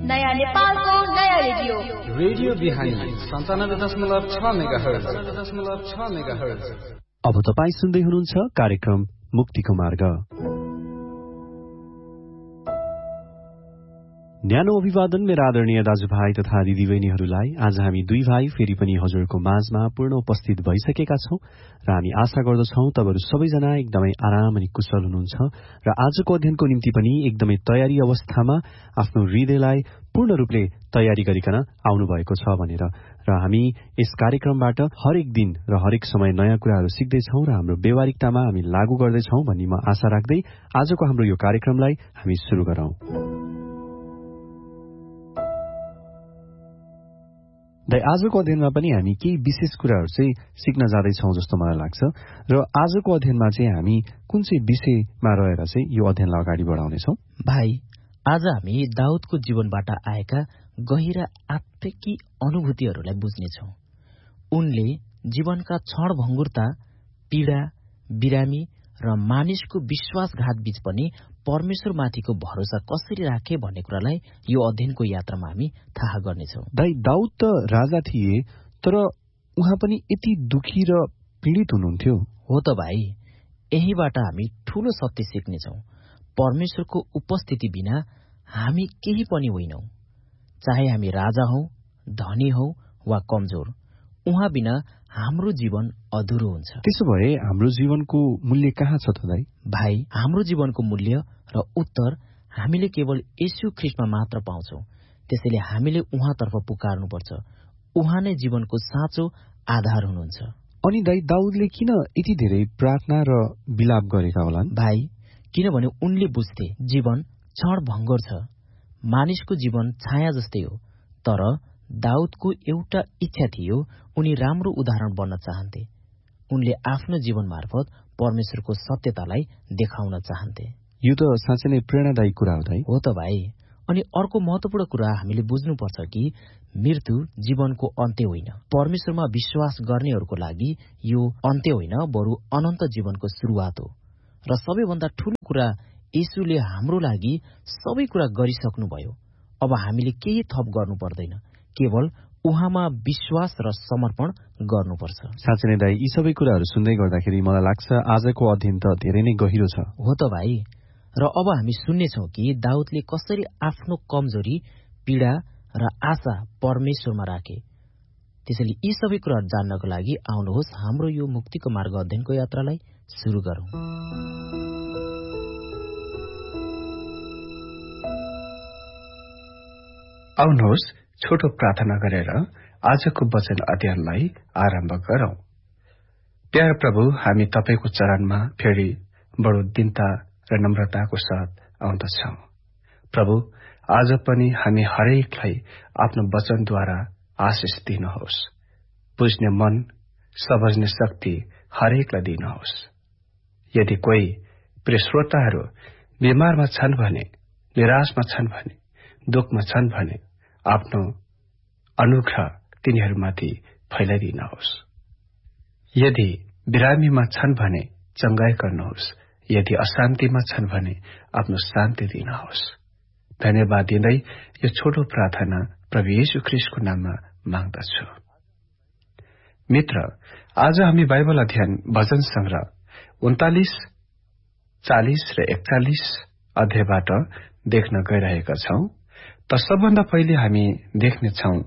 नयाँ नेपालको नयाँ रेडियो रेडियो बिहानी 97.6 मेगाहर्ज। अब तपाईँ सुन्दै हुनुहुन्छ कार्यक्रम मुक्तिको मार्ग। न्यानो अभिवादन मेरा आदरणीय दाजुभाइ तथा दिदीबहिनीहरूलाई। आज हामी दुई भाइ फेरि पनि हजुरको माझमा पूर्ण उपस्थित भइसकेका छौं र हामी आशा गर्दछौं तपाईहरु सबैजना एकदमै आराम अनि कुशल हुनुहुन्छ र आजको अध्ययनको निम्ति पनि एकदमै तयारी अवस्थामा आफ्नो हृदयलाई पूर्ण रूपले तयारी गरिकन आउनु भएको छ भनेर। र हामी यस कार्यक्रमबाट हरेक दिन र हरेक समय नयाँ कुराहरू सिक्दैछौं र हाम्रो व्यवहारिकतामा हामी लागू गर्दैछौं भन्ने म आशा राख्दै आजको हाम्रो यो कार्यक्रमलाई हामी सुरु गरौं। आजको अध्ययनमा पनि हामी केही विशेष कुराहरू चाहिँ सिक्न जाँदैछौं जस्तो मलाई लाग्छ र आजको अध्ययनमा चाहिँ हामी कुन चाहिँ विषयमा रहेर चाहिँ यो अध्ययनलाई अगाडि बढाउनेछौं। भाइ, आज हामी दाउदको जीवनबाट आएका गहिरा आत्मिक अनुभूतिहरूलाई बुझ्नेछौं। उनले जीवनका क्षणभङ्गुरता, पीडा, बिरामी र मानिसको विश्वासघात बीच पनि परमेश्वरमाथिको भरोसा कसरी राखे भन्ने कुरालाई यो अध्ययनको यात्रामा हामी थाहा गर्नेछौं। दाउद त राजा थिए, तर उहाँ पनि यति दुखी र पीडित हुनुहुन्थ्यो। हो त भाइ, यहीबाट हामी ठूलो सत्य सिक्नेछौं। परमेश्वरको उपस्थिति बिना हामी केही पनि होइनौं। चाहे हामी राजा हौ, धनी हौ वा कमजोर, उहाँ बिना हाम्रो जीवन अधुरो हुन्छ। त्यसो भए हाम्रो जीवनको मूल्य कहाँ छ त दाइ? भाइ, हाम्रो जीवनको मूल्य र उत्तर हामीले केवल येशू ख्रीष्टमा मात्र पाउँछौं। त्यसैले हामीले उहाँतर्फ पुकार्नुपर्छ। उहाँ नै जीवनको साँचो आधार हुनुहुन्छ। अनि दाइ, दाउदले किन यति धेरै प्रार्थना र विलाप गरेका होलान्? भाइ, किनभने उनले बुझ्थे जीवन क्षणभङ्गुर छ। मानिसको जीवन छाया जस्तै हो। तर दाउदको एउटा इच्छा थियो, उनी राम्रो उदाहरण बन्न चाहन्थे। उनले आफ्नो जीवन मार्फत परमेश्वरको सत्यतालाई देखाउन चाहन्थे। यो त साँच्चै नै प्रेरणादायी कुरा हो दाइ। हो त भाइ। अनि अर्को महत्वपूर्ण कुरा हामीले बुझ्नुपर्छ कि मृत्यु जीवनको अन्त्य होइन। परमेश्वरमा विश्वास गर्नेहरूको लागि यो अन्त्य होइन, बरु अनन्त जीवनको सुरुवात हो। र सबैभन्दा ठूलो कुरा, येशूले हाम्रो लागि सबै कुरा गरिसक्नुभयो। अब हामीले केही थप गर्नु पर्दैन, केवल उहाँमा विश्वास र समर्पण गर्नुपर्छ। साँच्चै नै दाइ, यी सबै कुराहरू सुन्दै गर्दाखेरि मलाई लाग्छ आजको अध्ययन त धेरै नै गहिरो छ। हो त भाइ। र अब हामी सुन्नेछौँ कि दाउदले कसरी आफ्नो कमजोरी, पीडा र आशा परमेश्वरमा राखे। त्यसैले यी सबै कुराहरू जान्नको लागि आउनुहोस् हाम्रो यो मुक्तिको मार्ग अध्ययनको यात्रालाई सुरु गरौं। आउनुहोस् छोटो प्रार्थना गरेर आजको वचन अध्ययनलाई आरम्भ गरौं। प्यार प्रभु, हामी तपाईको चरणमा फेरि बडो दीनता र नम्रताको साथ आउँदछौं। प्रभु, आज पनि हामी हरेकलाई आफ्नो वचनद्वारा आशिष दिनुहोस्। बुझ्ने मन, समझ्ने शक्ति हरेकलाई दिनुहोस्। यदि कोही प्रिय श्रोताहरू बिमारमा छन् भने, निराशमा छन् भने, दुखमा छन् भने, आफ्नो अनुग्रह तिनीहरूमाथि फैलाइदिनुहोस्। यदि बिरामीमा छन् भने चंगाई गर्नुहोस्। यदि अशान्तिमा छन् भने आफ्नो शान्ति दिनुहोस्। धन्यवाद दिँदै यो छोटो प्रार्थना प्रभु येशू ख्रीष्टको नाममा माग्दछु। मित्र, आज हामी बाइबल अध्ययन भजन संग्रह 39, 40 र 41 अध्यायबाट देख्न गइरहेका छौं। त सबभन्दा पहिले हामी देख्नेछौं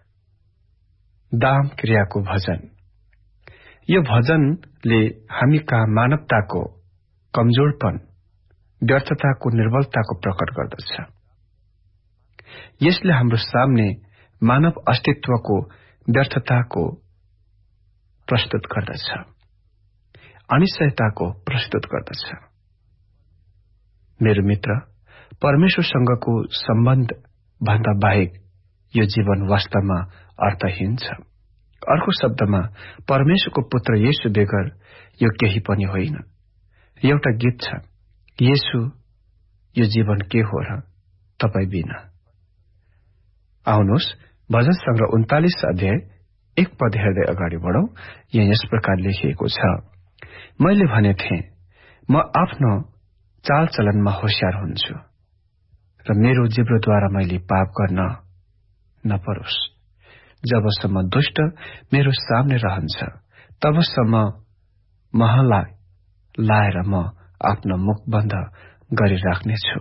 दाम क्रियाको भजन। यो भजनले हामी कहाँ मानवताको कमजोरपन, व्यर्थताको, निर्बलताको प्रकट गर्दछ। यसले हाम्रो सामने मानव अस्तित्वको व्यर्थताको प्रस्तुत गर्दछ, अनिश्चयताको प्रस्तुत गर्दछ। मेरो मित्र, परमेश्वरसँगको सम्बन्ध भन्दा बाहेक यो जीवन वास्तवमा अर्थहीन छ। अर्को शब्दमा, परमेश्वरको पुत्र येशू बेगर यो केही पनि होइन। एउटा गीत छ, येशू यो जीवन के हो र तपाई बिना। आउनुहोस् भजन संग्रह 39 अध्याय 1 पद हेर्दै अगाडि बढौं। यहाँ यस प्रकार लेखिएको छ, मैले भने थिएँ म आफ्नो चालचलनमा होशियार हुन्छु र मेरो जिब्रोद्वारा मैले पाप गर्न नपरोस्। जबसम्म दुष्ट मेरो सामने रहन्छ तबसम्म महलाई लाएर म आफ्नो मुख बन्द गरिराख्नेछु।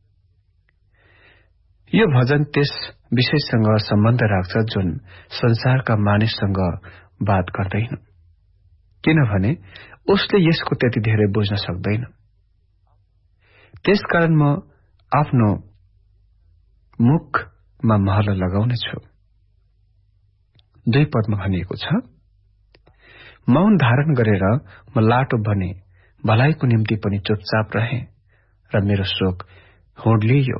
यो भजन त्यस विषयसँग सम्बन्ध राख्छ जुन संसारका मानिससँग बात गर्दैन, किनभने उसले यसको त्यति धेरै बुझ्न सक्दैन। त्यसकारण म आफ्नो मुखमा महल लगाउनेछु। 2 पदमा भनिएको छ, मौन धारण गरेर म लाटो बने, भलाइको निम्ति पनि चुपचाप रहे र मेरो शोक होड्लियो।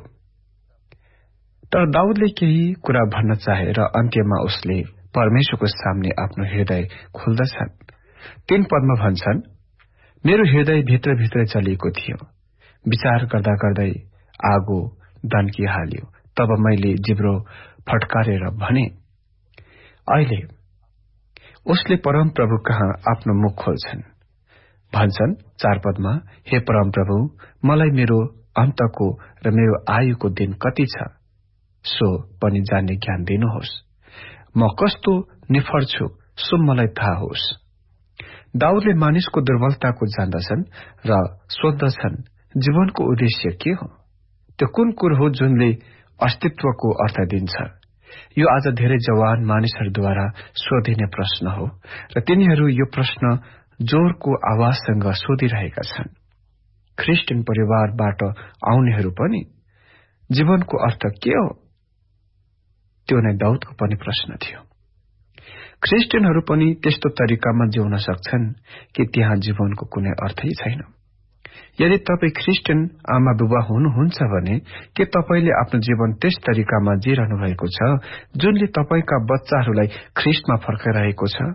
तर दाउदले केही कुरा भन्न चाहे र अन्त्यमा उसले परमेश्वरको सामने आफ्नो हृदय खोल्दछन्। 3 पदमा भन्छन्, मेरो हृदय भित्र चलिएको थियो, विचार गर्दा गर्दै आगो दन्किहाल्यो। तब मैले जिब्रो फटकारेर भने। अहिले उसले परम प्रभु कहाँ आफ्नो मुख खोल्छन्। भन्छन् 4 पदमा, हे परम प्रभु, मलाई मेरो अन्तको र मेरो आयुको दिन कति छ सो पनि जान्ने ज्ञान दिनुहोस्। म कस्तो निफर छु सो मलाई थाहा होस्। दाउदले मानिसको दुर्बलताको जान्दछन् र सोध्दछन्, जीवनको उद्देश्य के हो? त्यो कुन कुरो हो जुनले अस्तित्वको अर्थ दिन्छ? यो आज धेरै जवान मानिसहरूद्वारा सोधिने प्रश्न हो र तिनीहरू यो प्रश्न जोरको आवाजसँग सोधिरहेका छन्। ख्रिस्टियन परिवारबाट आउनेहरू पनि जीवनको अर्थ के हो? त्यो नै दाउदको पनि प्रश्न थियो। ख्रिस्टियनहरू पनि त्यस्तो तरिकामा जिउन सक्छन् कि त्यहाँ जीवनको कुनै अर्थै छैन। यदि तपाईँ ख्रिस्टियन आमा बुबा हुनुहुन्छ भने के तपाईले आफ्नो जीवन त्यस तरिकामा जिइरहनु भएको छ जुनले तपाईका बच्चाहरूलाई ख्रिस्टमा फर्काइरहेको छ?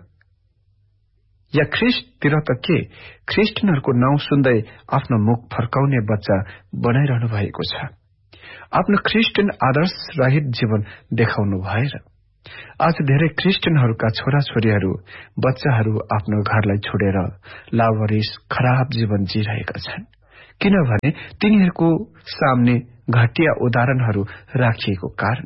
या ख्रिस्टतिर त के ख्रिस्टियनहरूको नाउँ सुन्दै आफ्नो मुख फर्काउने बच्चा बनाइरहनु भएको छ? आफ्नो ख्रिस्टियन आदर्श रहित जीवन देखाउनु भएर आज धेरै ख्रिस्टियनहरूका छोराछोरीहरू बच्चाहरू आफ्नो घरलाई छोडेर लावारिस खराब जीवन जिरहेका छन्, किनभने तिनीहरूको सामने घटिया उदाहरणहरू राखिएको कारण।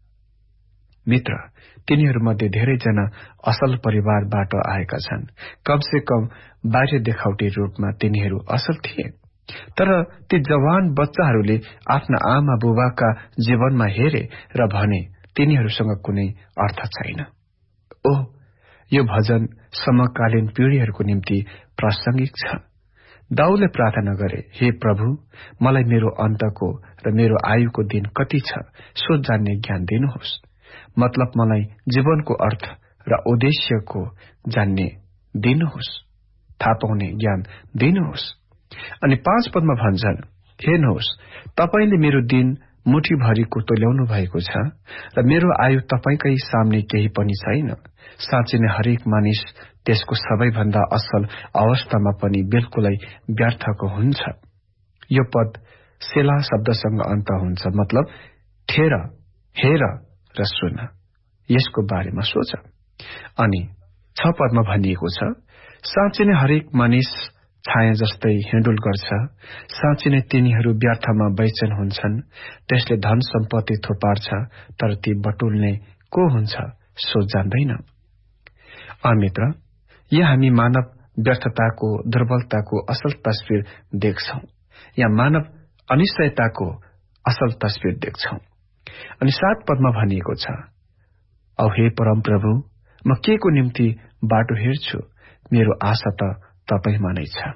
मित्र, तिनीहरूमध्ये धेरैजना असल परिवारबाट आएका छन्। कमसे कम बाह्य देखावटी रूपमा तिनीहरू असल थिए, तर ती जवान बच्चाहरूले आफ्ना आमा बुबाका जीवनमा हेरे र भने तिनीहरूसँग कुनै अर्थ छैन। ओह, यो भजन समकालीन पीढ़ीहरूको निम्ति प्रासंगिक छ। दाउदले प्रार्थना गरे, हे प्रभु, मलाई मेरो अन्तको र मेरो आयुको दिन कति छ सो जान्ने ज्ञान दिनुहोस्। मतलब मलाई जीवनको अर्थ र उद्देश्यको जान्ने दिनुहोस्, थाहा पाउने ज्ञान दिनुहोस्। अनि 5 पदमा भन्छन्, हेर्नुहोस्, तपाईले मेरो दिन मुठीभरिको तोल्याउनु भएको छ र मेरो आयु तपाईकै सामने केही पनि छैन। साँच्चै नै हरेक मानिस त्यसको सबैभन्दा असल अवस्थामा पनि बिल्कुलै व्यर्थको हुन्छ। यो पद सेला शब्दसँग अन्त हुन्छ, मतलब ठेर, हेर र सुन, यसको बारेमा सोच। अनि 6 पदमा भनिएको छ, साँच्चै नै हरेक मानिस छाया जस्तै हिँडुल गर्छ, साँच्चै नै तिनीहरू व्यर्थमा बैचन हुन्छन्। त्यसले धन सम्पत्ति थोपार्छ, तर ती बटुल्ने को हुन्छ सो जान्दैन। मित्र, यहाँ हामी मानव व्यर्थताको, दुर्बलताको असल तस्विर देख्छौं, या मानव अनिश्चयताको असल तस्विर देख्छौं। अनि 7 पदमा भनिएको छ, औ हे परम प्रभु, म के को निम्ति बाटो हेर्छु, मेरो आशा त तपाईमा नै छ।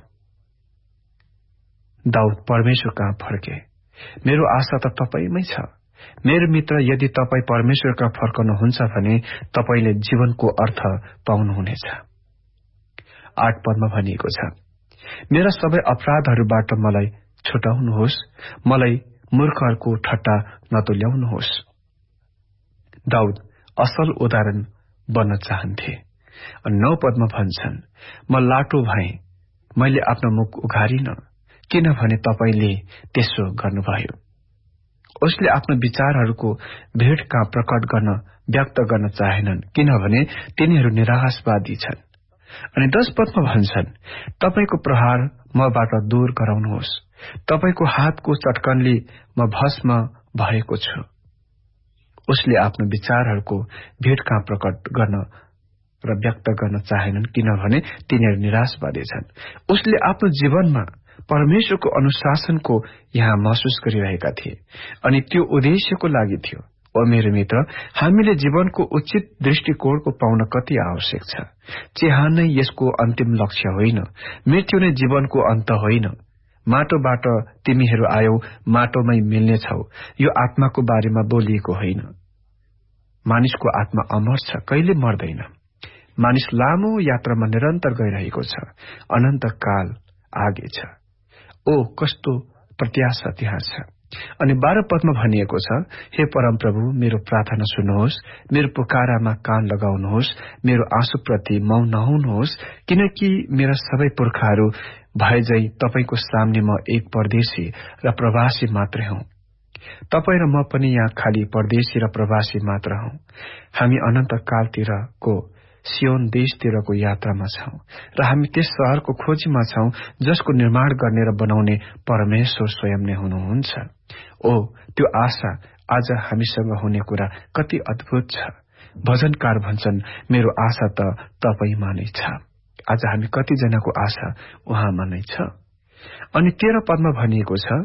दाउद परमेश्वर कहाँ फर्के, मेरो आशा त तपाईमै छ। मेरो मित्र, यदि तपाई परमेश्वर कहाँ फर्कनुहुन्छ भने तपाईले जीवनको अर्थ पाउनुहुनेछ। 8 पदमा भनिएको छ, मेरा सबै अपराधहरूबाट मलाई छुटाउनुहोस्, मलाई मूर्खहरूको ठट्टा नतुल्याउनुहोस्। दाउद असल उदाहरण बन्न चाहन्थे। 9 पदमा भन्छन्, म लाटो भएँ, मैले आफ्नो मुख उघारिन, किनभने तपाईले त्यसो गर्नुभयो। उसले आफ्नो विचारहरूको भेट कहाँ प्रकट गर्न, व्यक्त गर्न चाहेनन्, किनभने तिनीहरू निराशवादी छन्। अनि 10 पदमा भन्छन्, तपाईको प्रहार मबाट दूर गराउनुहोस्, तपाईको हातको चटकनले म भस्म भएको छु। उसले आफ्नो विचारहरूको भेट कहाँ प्रकट गर्न र व्यक्त गर्न चाहेनन्, किनभने तिनीहरू निराशवादी छन्। उसले आफ्नो जीवनमा परमेश्वरको अनुशासनको यहाँ महसुस गरिरहेका थिए अनि त्यो उद्देश्यको लागि थियो। ओ मेरो मित्र, हामीले जीवनको उचित दृष्टिकोणको पाउन कति आवश्यक छ। चिहान नै यसको अन्तिम लक्ष्य होइन, मृत्यु नै जीवनको अन्त होइन। माटोबाट तिमीहरू आयौ, माटोमै मिल्नेछौ, यो आत्माको बारेमा बोलिएको होइन। मानिसको आत्मा अमर छ, कहिले मर्दैन। मानिस लामो यात्रामा निरन्तर गइरहेको छ, अनन्त काल आगे छ। ओ कस्तो प्रत्याशा त्यहाँ छ। अनि 12 पदमा भनिएको छ, हे परमप्रभु, मेरो प्रार्थना सुन्नुहोस्, मेरो पुकारामा कान लगाउनुहोस्, मेरो आँसुप्रति मौन नहुनुहोस्, किनकि मेरा सबै पुर्खाहरू भएझै तपाईको सामने म एक परदेशी र प्रवासी मात्रै हौ। तपाई र म पनि यहाँ खाली परदेशी र प्रवासी मात्र हौ। हामी अनन्त कालतिरको सियोन देशतिरको यात्रामा छौं र हामी त्यस शहरको खोजीमा छौं जसको निर्माण गर्ने र बनाउने परमेश्वर स्वयं नै हुनुहुन्छ। ओ त्यो आशा आज हामीसँग हुने कुरा कति अद्भुत छ। भजनकार भन्छन्, मेरो आशा त तपाईमा नै छ। आज हामी कतिजनाको आशा उहाँमा नै छ। अनि 13 पदमा भनिएको छ,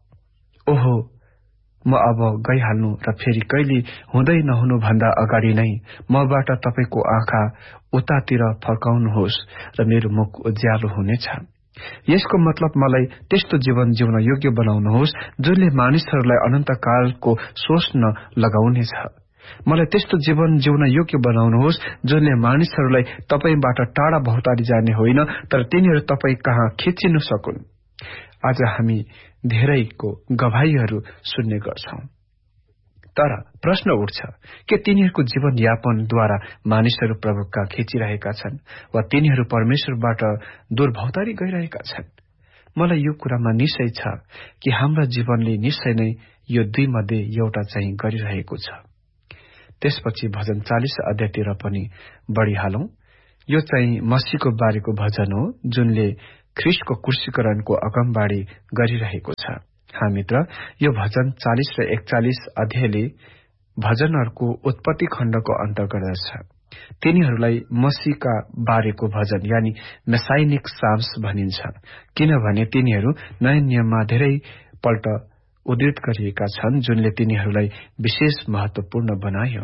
ओहो म अब गइहाल्नु र फेरि कहिले हुँदै नहुनु भन्दा अगाडि नै मबाट तपाईको आँखा उतातिर फर्काउनुहोस् र मेरो मुख उज्यालो हुनेछ। यसको मतलब मलाई त्यस्तो जीवन जिउन योग्य बनाउनुहोस् जसले मानिसहरूलाई अनन्त कालको सोच्न लगाउनेछ। मलाई त्यस्तो जीवन जिउन योग्य बनाउनुहोस् जसले मानिसहरूलाई तपाईबाट टाढा भौतारी जाने होइन, तर तिनीहरू तपाई कहाँ खिचिन सकुन्। आज हामी धेरैको गवाहीहरू सुन्ने गर्छौं, तर प्रश्न उठ्छ, के तिनीहरूको जीवन यापनद्वारा मानिसहरू प्रभु कहाँ खिचिरहेका छन् वा तिनीहरू परमेश्वरबाट दूर भौतारी गइरहेका छन्? मलाई यो कुरामा निश्चय छ कि हाम्रा जीवनले निश्चय नै यो दुई मध्ये एउटा चाहिँ गरिरहेको छ। त्यसपछि भजन 40 अध्यायतिर पनि बढिहालौं। यो चाहिँ मसीहको बारेको भजन हो, जुनले ख्रीष्टको क्रूसीकरणको अगमबाडी गरिरहेको छ। मित्र, यो भजन 40 र 41 अध्यायले भजनहरूको उत्पत्ति खण्डको अन्तर्गत छ। तिनीहरूलाई मसीहका बारेको भजन यानी मेसाइनिक साम्स भनिन्छ, किनभने तिनीहरू नयाँ नियममा धेरै पल्ट उद्धृत गरिएका छन्, जुनले तिनीहरूलाई विशेष महत्वपूर्ण बनायो।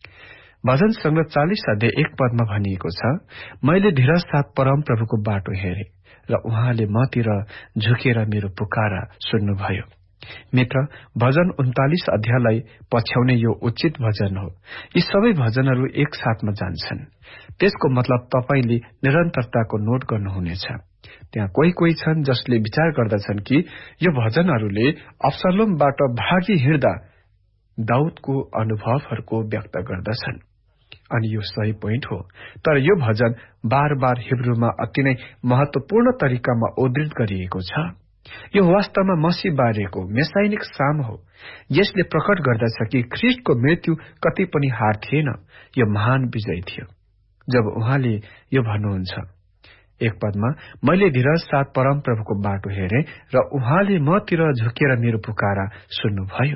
भजन संग्रह 40 अध्याय 1 पदमा भनिएको छ, मैले धीरज साथ परमप्रभुको बाटो हेरे र उहाँले मतिर झुकेर मेरो पुकारा सुन्नुभयो। मित्र, भजन 39 अध्यायलाई पछ्याउने यो उचित भजन हो। यी सबै भजनहरू एक साथमा जान्छन्। त्यसको मतलब तपाईले निरन्तरताको नोट गर्नुहुनेछ। त्यहाँ कोही छन् जसले विचार गर्दछन् कि यो भजनहरूले अब्सलोमबाट भागी हिँड्दा दाउदको अनुभवहरूको व्यक्त गर्दछन्, अनि यो सही पोइन्ट हो। तर यो भजन बार बार हिब्रूमा अति नै महत्वपूर्ण तरिकामा उद्धृत गरिएको छ। यो वास्तवमा मसीह बारेको मेसाइनिक साम हो। यसले प्रकट गर्दछ कि ख्रीष्टको मृत्यु कति पनि हार थिएन, यो महान विजय थियो। जब उहाँले यो भन्नुहुन्छ 1 पदमा, मैले धीरज साथ परमप्रभुको बाटो हेरे र उहाँले मतिर झुकेर मेरो पुकारा सुन्नुभयो।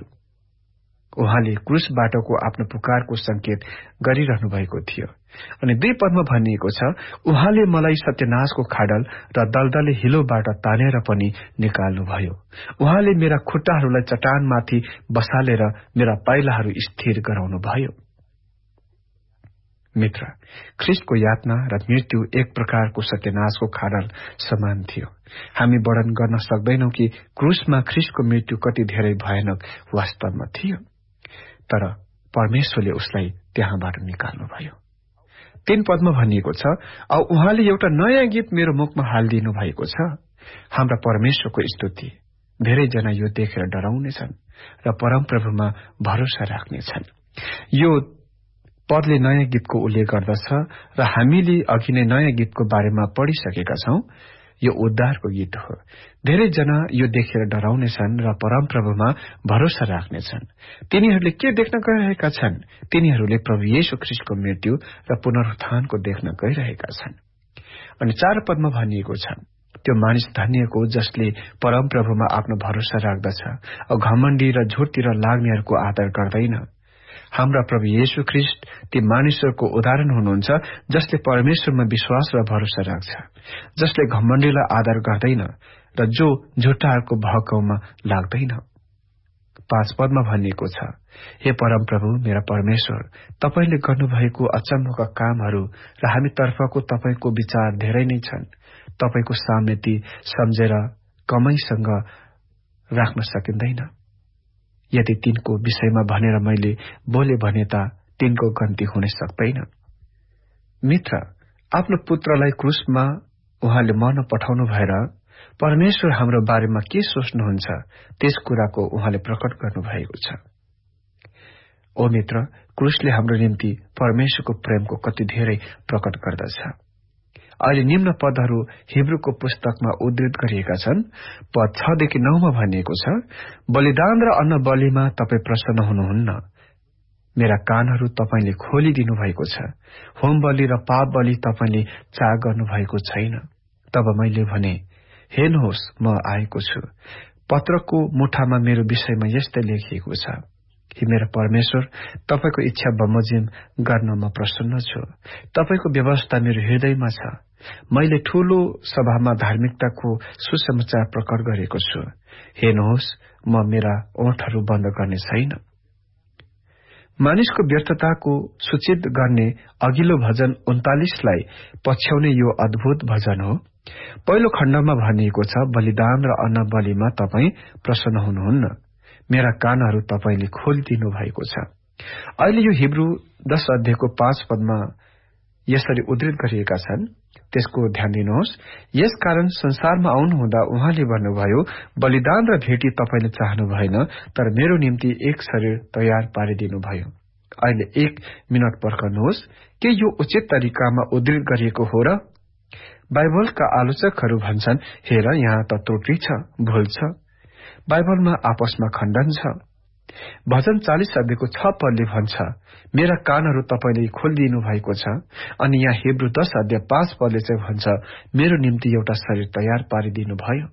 उहाँले क्रूस बाटोको आफ्नो पुकारको संकेत गरिरहनु भएको थियो। अनि 2 पदमा भनिएको छ, उहाँले मलाई सत्यनाशको खाडल र दलदले हिलोबाट तानेर पनि निकाल्नुभयो। उहाँले मेरा खुट्टाहरूलाई चट्टानमाथि बसालेर मेरा पाइलाहरू स्थिर गराउनुभयो। मित्र, ख्रीष्टको यातना र मृत्यु एक प्रकारको सत्यनाशको खाडल समान थियो। हामी वर्णन गर्न सक्दैनौं कि क्रूसमा ख्रीष्टको मृत्यु कति धेरै भयानक वास्तवमा थियो, तर परमेश्वरले उसलाई त्यहाँबाट निकाल्नुभयो। 3 पदमा भनिएको छ, औ उहाँले एउटा नयाँ गीत मेरो मुखमा हालिदिनु भएको छ, हाम्रा परमेश्वरको स्तुति। धेरैजना यो देखेर डराउनेछन् र परमप्रभुमा भरोसा राख्नेछन्। यो पदले नयाँ गीतको उल्लेख गर्दछ र हामीले अघि नै नयाँ गीतको बारेमा पढिसकेका छौं। यो उद्धारको गीत हो। धेरैजना यो देखेर डराउनेछन् र परमप्रभुमा भरोसा राख्नेछन्। तिनीहरूले के देख्न गइरहेका छन्? तिनीहरूले प्रभु येशू ख्रीष्टको मृत्यु र पुनरुत्थानको देख्न गइरहेका छन्। अनि 4 पदमा भनिएको छ, त्यो मानिस धन्यको जसले परमप्रभुमा आफ्नो भरोसा राख्दछ औ घमण्डी र झुटतिर लाग्नेहरूको आदर गर्दैन। हाम्रा प्रभु येशू ख्रीष्ट ती मानिसहरूको उदाहरण हुनुहुन्छ जसले परमेश्वरमा विश्वास र भरोसा राख्छ, जसले घमण्डीलाई आदर गर्दैन र जो झुटाहरूको भकाउमा लाग्दैन। 5 पदमा भनिएको छ, हे परमप्रभु मेरा परमेश्वर, तपाईले गर्नुभएको अचम्मका कामहरू र हामी तर्फको तपाईको विचार धेरै नै छन्। तपाईको सामने ती सम्झेर कमैसँग राख्न सकिँदैन। यदि तिनको विषयमा भनेर मैले बोले भने त तिनको गन्ती हुन सक्दैन। मित्र, आफ्नो पुत्रलाई क्रुसमा उहाँले मर्न पठाउनु भएर परमेश्वर हाम्रो बारेमा के सोच्नुहुन्छ त्यस कुराको उहाँले प्रकट गर्नुभएको छ। ओ मित्र, क्रुसले हाम्रो निम्ति परमेश्वरको प्रेमको कति धेरै प्रकट गर्दछ। अहिले निम्न पदहरू हिब्रूको पुस्तकमा उद्धृत गरिएका छन्। पद 6 देखि 9 मा भनिएको छ, बलिदान र अन्न बलिमा तपाई प्रसन्न हुनुहुन्न। मेरा कानहरू तपाईले खोलिदिनु भएको छ। होम बलि र पाप बलि तपाईले चाह गर्नु भएको छैन। तब मैले भने, हेर्नुहोस् म आएको छु। पत्रको मुठामा मेरो विषयमा यस्तै लेखिएको छ, हे मेरो परमेश्वर, तपाईको इच्छा बमोजिम गर्न म प्रसन्न छु। तपाईको व्यवस्था मेरो हृदयमा छ। मैले ठूलो सभामा धार्मिकताको सुसमाचार प्रकट गरेको छु। हेर्नुहोस्, म मेरा ओठहरू बन्द गर्ने छैन। मानिसको व्यर्थताको सूचित गर्ने अघिल्लो भजन 39 लाई पछ्याउने यो अद्भुत भजन हो। पहिलो खण्डमा भनिएको छ, बलिदान र अन्न बलिमा तपाई प्रसन्न हुनुहुन्न। मेरा कानहरू तपाईले खोलिदिनु भएको छ। अहिले यो हिब्रू 10 अध्यायको 5 पदमा यसरी उद्धृत गरिएका छन्, त्यसको ध्यान दिनुहोस्। यस कारण संसारमा आउनुहुँदा उहाँले भन्नुभयो, बलिदान र भेटी तपाईले चाहनु भएन, तर मेरो निम्ति एक शरीर तयार पारिदिनु भयो। अहिले 1 मिनट पर्खनुहोस्, के यो उचित तरिकामा उद्धृत गरिएको हो र? बाइबलका आलोचकहरू भन्छन्, हेर यहाँ त त्रुटि छ, भूल छ। बाइबलमा आपसमा खण्डन छ। भजन 40 अध्यायको 6 पदले भन्छ, मेरा कानहरू तपाईले खोलिदिनु भएको छ। अनि यहाँ हिब्रू 10 अध्याय 5 पदले चाहिँ भन्छ, मेरो निम्ति एउटा शरीर तयार पारिदिनु भयो।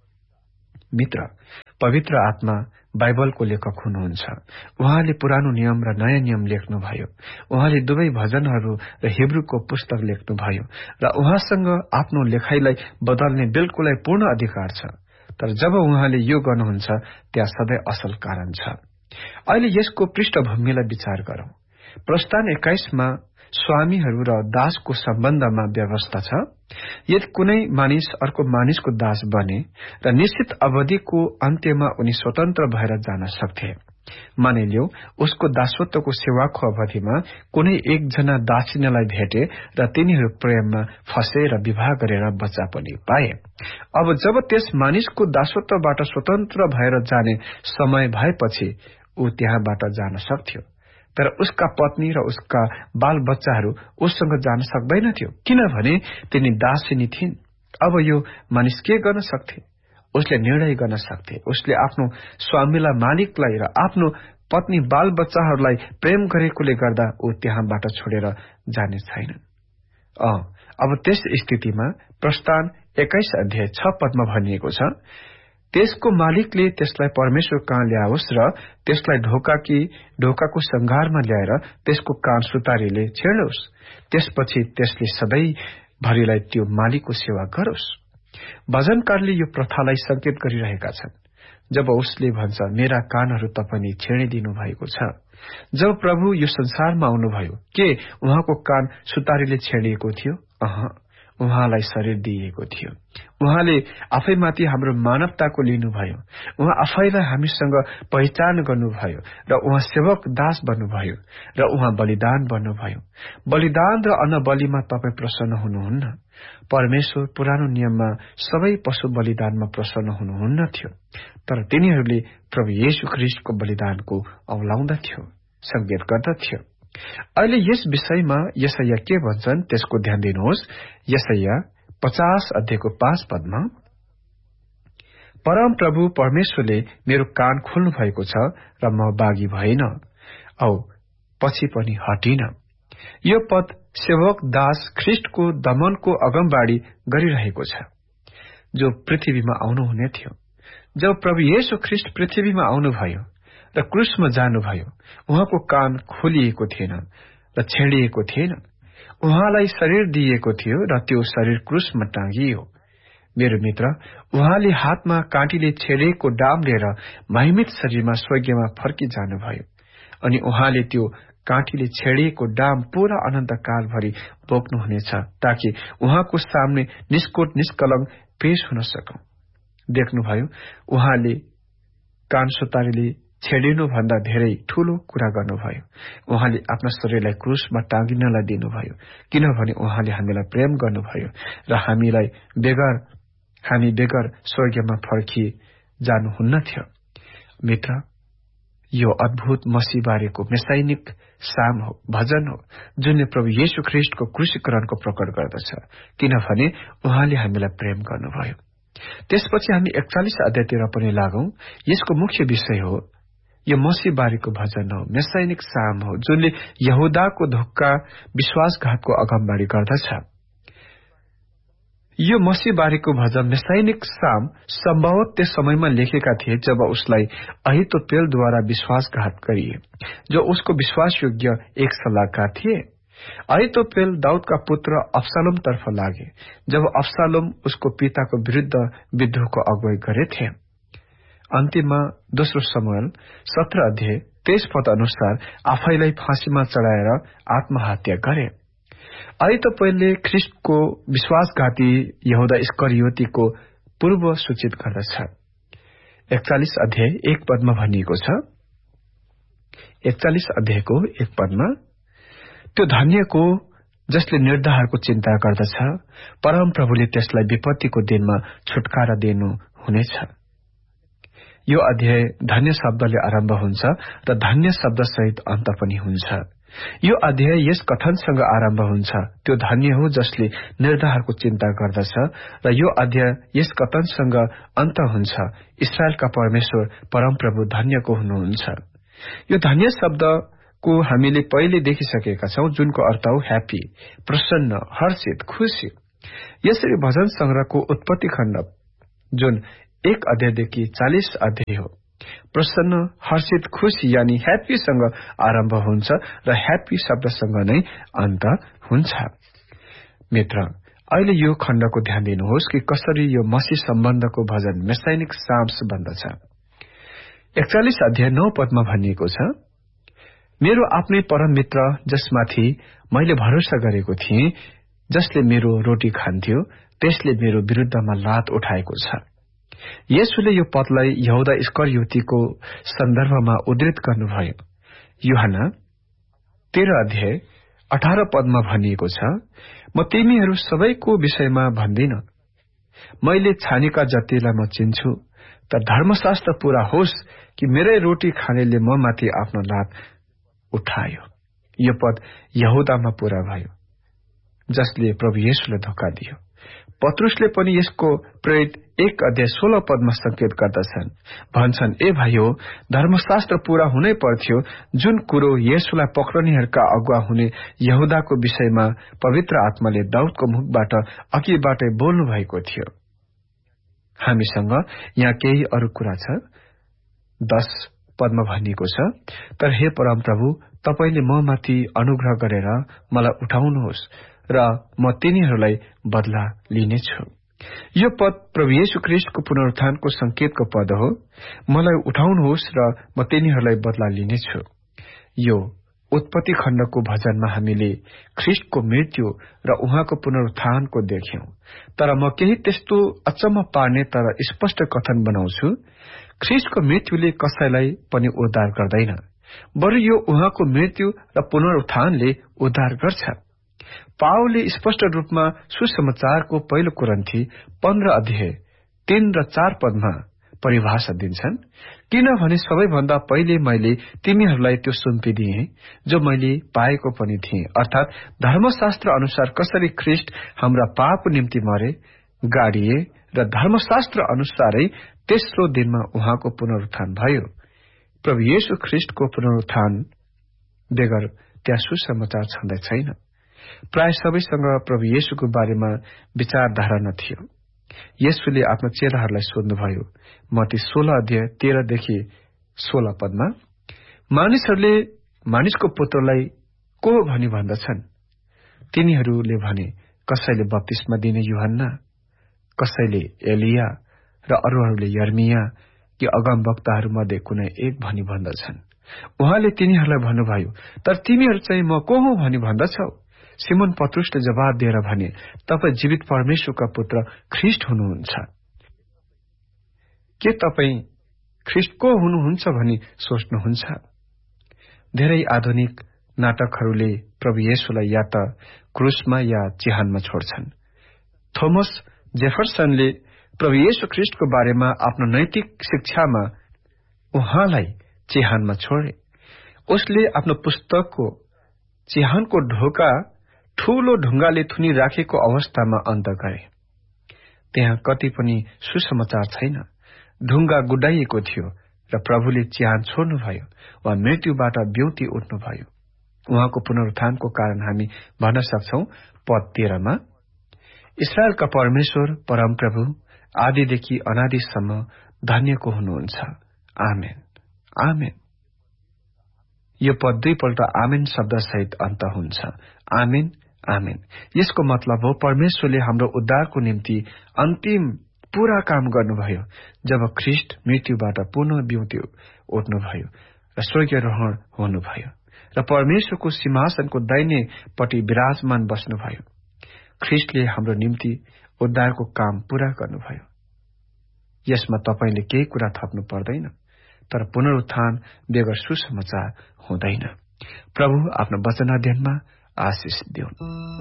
मित्र, पवित्र आत्मा बाइबलको लेखक हुनुहुन्छ। उहाँले पुरानो नियम र नयाँ नियम लेख्नुभयो। उहाँले दुवै भजनहरू र हिब्रूको पुस्तक लेख्नुभयो र उहाँसँग आफ्नो लेखाइलाई बदल्ने बिल्कुलै पूर्ण अधिकार छ। तर जब उहाँले यो गर्नुहुन्छ त्यहाँ सधैँ असल कारण छ। अहिले यसको पृष्ठभूमिलाई विचार गरौं। प्रस्थान 21 मा स्वामीहरू र दासको सम्बन्धमा व्यवस्था छ। यदि कुनै मानिस अर्को मानिसको दास बने र निश्चित अवधिको अन्त्यमा उनी स्वतन्त्र भएर जान सक्थे। मानिलियो उसको दासत्वको सेवाको अवधिमा कुनै एकजना दासिनीलाई भेटे र तिनीहरू प्रेममा फसे र विवाह गरेर बच्चा पनि पाए। अब जब त्यस मानिसको दासत्वबाट स्वतन्त्र भएर जाने समय भएपछि ऊ त्यहाँबाट जान सक्थ्यो, तर उसका पत्नी र उसका बाल बच्चाहरू उससँग जान सक्दैन थियो, किनभने तिनी दासिनी थिइन्। अब यो मानिस के गर्न सक्थे? उसले निर्णय गर्न सक्थे। उसले आफ्नो स्वामीलाई, मालिकलाई र आफ्नो पत्नी बाल बच्चाहरूलाई प्रेम गरेकोले गर्दा ऊ त्यहाँबाट छोडेर जाने छैनन्। अब त्यस स्थितिमा प्रस्थान 21 अध्याय 6 पदमा भनिएको छ, त्यसको मालिकले त्यसलाई परमेश्वर कहाँ ल्याओस् र त्यसलाई ढोकाको संघारमा ल्याएर त्यसको कान सुतारीले छेडोस्। त्यसपछि त्यसले सधैँ भरिलाई त्यो मालिकको सेवा गरोस्। भजनकारले यो प्रथालाई संकेत गरिरहेका छन्। जब उसले भन्छ, मेरा कानहरू तपाईले छेडिदिनु भएको छ। जब प्रभु यो संसारमा आउनुभयो, के उहाँको कान सुतारीले छेडिएको थियो? उहाँलाई शरीर दिइएको थियो। उहाँले आफैमाथि हाम्रो मानवताको लिनुभयो। उहाँ आफैलाई हामीसँग पहिचान गर्नुभयो र उहाँ सेवक दास बन्नुभयो र उहाँ बलिदान बन्नुभयो। बलिदान र अन्न बलिमा तपाई प्रसन्न हुनुहुन्न। परमेश्वर पुरानो नियममा सबै पशु बलिदानमा प्रसन्न हुनुहुन्न थियो, तर तिनीहरूले प्रभु येशू ख्रीष्टको बलिदानको औलाउँदथ्यो, संकेत गर्दथ्यो। अहिले यस विषयमा यशाया के भन्छन् त्यसको ध्यान दिनुहोस्। यशाया 50 अध्यायको 5 पदमा, परम प्रभु परमेश्वरले मेरो कान खोल्नु भएको छ र म बागी भएन औ पछि पनि हटिन। यो पद सेवक दास ख्रीष्टको दमनको अगमबाडी गरिरहेको छ। जो पृथ्वीमा आउनुहुने थियो। जब प्रभु येशू ख्रीष्ट पृथ्वीमा आउनुभयो र क्रुसमा जानुभयो, उहाँको कान खोलिएको थिएन र छेडिएको थिएन। उहाँलाई शरीर दिइएको थियो र त्यो शरीर क्रुसमा टाँगियो। मेरो मित्र, उहाँले हातमा काँटीले छेडिएको डाम लिएर महिमित शरीरमा स्वर्गमा फर्किजानुभयो अनि उहाँले त्यो काँटीले छेडिएको डाम पूरा अनन्तकालभरि बोक्नुहुनेछ, ताकि उहाँको सामने निष्कोट निष्कलङ्क पेश हुन सकौं। देख्नुभयो, उहाँले कान सुतारीले छेडिनुभन्दा धेरै ठूलो कुरा गर्नुभयो। उहाँले आफ्ना शरीरलाई क्रुसमा टाँगिनलाई दिनुभयो, किनभने उहाँले हामीलाई प्रेम गर्नुभयो र हामी बेगर स्वर्गमा फर्की जानुहुन्न थियो। मित्र, यो अद्भुत मसीहबारेको मेसाइनिक साम हो, भजन हो, जुनले प्रभु येशू ख्रीष्टको क्रुसीकरणको प्रकट गर्दछ, किनभने उहाँले हामीलाई प्रेम गर्नुभयो। त्यसपछि हामी 41 अध्यायतिर पनि लागौं। यसको मुख्य विषय हो, यो मसीहबारेको भजन हो, मेसाइनिक साम हो, जुनले यहुदाको धोक्का विश्वासघातको अगमबाडी गर्दछ। यो मसीहबारेको भजन मेसाइनिक साम सम्भवतः त्यस समयमा लेखेका थिए जब उसलाई अहितोपेलद्वारा विश्वासघात गरिए, जो उसको विश्वासयोग्य एक सल्लाहकार थिए। अहितोपेल दाउदका पुत्र अब्सालोम तर्फ लागे जब अब्सालोम उसको पिताको विरुद्ध विद्रोहको अगुवाई गरेथे। अन्तिममा 2 शमूएल 17 अध्याय 23 पद अनुसार आफैलाई फाँसीमा चढाएर आत्महत्या गरे। अहितोपेलले ख्रीष्टको विश्वासघाती यहुदा इस्करियोतीको पूर्व सूचित गर्दछ। 41 अध्याय 1 पदमा भनिएको छ, 41 अध्यायको 1 पदमा, त्यो धन्यको जसले निर्धारको चिन्ता गर्दछ, परम प्रभुले त्यसलाई विपत्तिको दिनमा छुटकारा दिनु हुनेछ। यो अध्याय धन्य शब्दले आरम्भ हुन्छ र धन्य शब्दसहित अन्त पनि हुन्छ। यो अध्याय यस कथनसँग आरम्भ हुन्छ, त्यो धन्य हो जसले निर्धारको चिन्ता गर्दछ, र यो अध्याय यस कथनसँग अन्त हुन्छ, इस्राएलका परमेश्वर परमप्रभु धन्यको हुनुहुन्छ। यो धन्य शब्दको हामीले पहिले देखिसकेका छौं, जुनको अर्थ हो ह्याप्पी, प्रसन्न, हर्षित, खुशी। यसरी भजन संग्रहको उत्पत्ति खण्ड जुन 1 अध्यायदेखि 40 अध्याय हो, प्रसन्न, हर्षित, खुशी यानी ह्याप्पीसँग आरम्भ हुन्छ र ह्याप्पी शब्दसँग नै अन्त हुन्छ। मित्र, अहिले यो खण्डको ध्यान दिनुहोस् कि कसरी यो मसीह सम्बन्धको भजन मेसाइनिक साम्स बन्दछ। 41 अध्याय 9 पदमा भनिएको छ, मेरो आफ्नै परम मित्र जसमाथि मैले भरोसा गरेको थिएँ, जसले मेरो रोटी खान्थ्यो, त्यसले मेरो विरुद्धमा लात उठाएको छ। येशूले यो पदलाई यहुदा इस्करियोतीको सन्दर्भमा उद्धृत गर्नुभयो। यूहन्ना 13 अध्याय 18 पदमा भनिएको छ, म तिमीहरू सबैको विषयमा भन्दिन, मैले छानेका जतिलाई म चिन्छु, तर धर्मशास्त्र पूरा होस् कि मेरै रोटी खानेले म माथि आफ्नो लात उठायो। यो पद यहुदामा पूरा भयो, जसले प्रभु येशूलाई धोका दियो। पत्रुसले पनि यसको प्रेरित 1 अध्याय 16 पदमा संकेत गर्दछन्, भन्छन्, ए भाइयो, धर्मशास्त्र पूरा हुनै पर्थ्यो, जुन कुरो येशूलाई पक्रनेहरूका अगुवा हुने यहुदाको विषयमा पवित्र आत्माले दाउदको मुखबाट अघिबाटै बोल्नु भएको थियो। हामीसँग यहाँ केही अरू कुरा छ। 10 पदमा भनिएको छ, तर हे परम प्रभु, तपाईले म माथि अनुग्रह गरेर मलाई उठाउनुहोस् र म तिनीहरूलाई बदला लिनेछु। यो पद प्रभु येशू ख्रीष्टको पुनरुत्थानको संकेतको पद हो। मलाई उठाउनुहोस् र म तिनीहरूलाई बदला लिनेछु। यो उत्पत्ति खण्डको भजनमा हामीले ख्रीष्टको मृत्यु र उहाँको पुनरुत्थानको देख्यौं, तर म केही त्यस्तो अचम्म पार्ने तर स्पष्ट कथन बनाउँछु। ख्रीष्टको मृत्युले कसैलाई पनि उद्धार गर्दैन, बरु यो उहाँको मृत्यु र पुनरुत्थानले उद्धार गर्छ। पावलले स्पष्ट रूपमा सुसमाचारको 1 कोरिन्थी 15 अध्याय 3 र 4 पदमा परिभाषा दिन्छन्, किनभने सबैभन्दा पहिले मैले तिमीहरूलाई त्यो सुम्पिदिए जो मैले पाएको पनि थिएँ, अर्थात धर्मशास्त्र अनुसार कसरी ख्रीष्ट हाम्रा पापको निम्ति मरे, गाडिए र धर्मशास्त्र अनुसारै तेस्रो दिनमा उहाँको पुनरुत्थान भयो। प्रभु येशू ख्रीष्टको पुनरुत्थान बेगर त्यहाँ सुसमाचार छँदै छैन। प्राय सबैसँग प्रभु येशूको बारेमा विचारधारा न थियो। येशूले आफ्ना चेलाहरूलाई सोध्नुभयो। मत्ती 16:13-16 मानिसहरूले मानिसको पुत्रलाई को भनी भन्दछन्? तिनीहरूले भने, कसैले बप्तिस्मा दिने यूहन्ना, कसैले एलिया र अरूहरूले यर्मिया कि अगमवक्ताहरूमध्ये कुनै एक भनी भन्दछन्। उहाँले तिनीहरूलाई भन्नुभयो, तर तिमीहरू चाहिँ म को हुँ भनी भन्दछौ? सिमोन पत्रुसले जवाब दिएर भने, तपाईँ जीवित परमेश्वरका पुत्र ख्रिस्ट हुनुहुन्छ। के तपाईँ ख्रिस्ट को हुनुहुन्छ भनी सोच्नुहुन्छ? धेरै आधुनिक नाटकहरूले प्रभु येशूलाई या त क्रुसमा या चिहानमा छोड्छन्। थोमस जेफरसनले प्रभु येशू ख्रिस्टको बारेमा आफ्नो नैतिक शिक्षामा उहाँलाई चिहानमा छोडे। उसले आफ्नो पुस्तकको चिहानको ढोका ठूलो ढुङ्गाले थुनी राखेको अवस्थामा अन्त गरे। त्यहाँ कति पनि सुसमाचार छैन। ढुङ्गा गुडाइएको थियो र प्रभुले चिहान छोड्नुभयो वा मृत्युबाट ब्युति उठ्नुभयो। उहाँको पुनरुत्थानको कारण हामी भन्न सक्छौ पद 13 इस्राएलका परमेश्वर परमप्रभु आदिदेखि अनादिसम्म धन्यको हुनुहुन्छ। आमेन, आमेन। यो पद 2 पल्ट आमेन शब्दसहित अन्त हुन्छ। आमेन, आमेन। यसको मतलब हो परमेश्वरले हाम्रो उद्धारको निम्ति अन्तिम पूरा काम गर्नुभयो जब ख्रिस्ट मृत्युबाट पुनः ब्युति उठ्नुभयो र स्वर्गीयरोहण हुनुभयो र परमेश्वरको सिंहासनको दाहिनेपट्टि विराजमान बस्नुभयो। ख्रिस्टले हाम्रो निम्ति उद्धारको काम पूरा गर्नुभयो। यसमा तपाईले केही कुरा थप्नु पर्दैन, तर पुनरुत्थान बेगर सुसमाचार हुँदैन। प्रभु आफ्नो वचन अध्ययनमा आशिष दिउन्।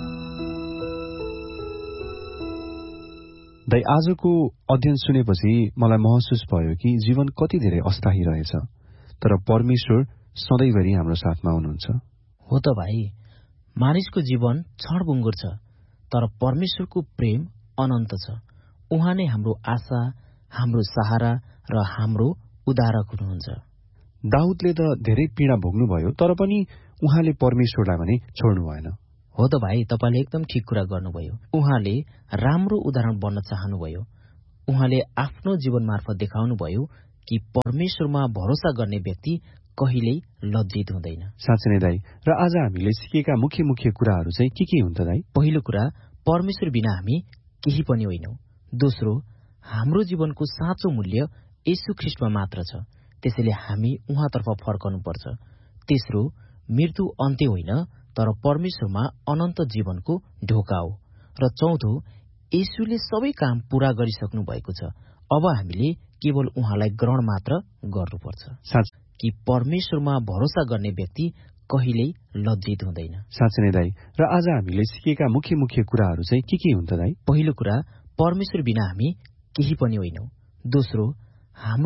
दाइ, आजको अध्ययन सुनेपछि मलाई महसुस भयो कि जीवन कति धेरै अस्थायी रहेछ, तर परमेश्वर सधैँभरि हाम्रो साथमा हुनुहुन्छ। हो त भाइ, मानिसको जीवन क्षणभङ्गुर छ, तर परमेश्वरको प्रेम अनन्त छ। उहाँ नै हाम्रो आशा, हाम्रो सहारा र हाम्रो उद्धारक हुनुहुन्छ। दाउदले त धेरै पीडा भोग्नुभयो, तर पनि उहाँले परमेश्वरलाई भने छोड्नु भएन। हो त भाइ, तपाईले एकदम ठिक कुरा गर्नुभयो। उहाँले राम्रो उदाहरण बन्न चाहनुभयो। उहाँले आफ्नो जीवन मार्फत देखाउनुभयो कि परमेश्वरमा भरोसा गर्ने व्यक्ति कहिल्यै लज्जित हुँदैन। साँच्चै नै दाइ, र आज हामीले सिकेका मुख्य कुराहरू चाहिँ के हुन् त दाइ? पहिलो कुरा, परमेश्वर बिना हामी केही पनि होइनौं। दोस्रो, हाम्रो जीवनको साँचो मूल्य येशू ख्रिस्टमा मात्र छ, त्यसैले हामी उहाँतर्फ फर्कनुपर्छ। तेस्रो, मृत्यु अन्त्य होइन, तर परमेश्वरमा अनन्त जीवनको ढोका हो। र चौथो, येशूले सबै काम पूरा गरिसक्नु भएको छ। अब हामीले केवल उहाँलाई ग्रहण मात्र गर्नुपर्छ कि परमेश्वरमा भरोसा गर्ने व्यक्ति कहिल्यै लज्जित हुँदैन। साँच्चै नै दाइ, र आज हामीले सिकेका मुख्य कुराहरू चाहिँ के हुन् त दाइ? पहिलो कुरा, परमेश्वर बिना हामी केही पनि होइनौं। दोस्रो, हाम्रो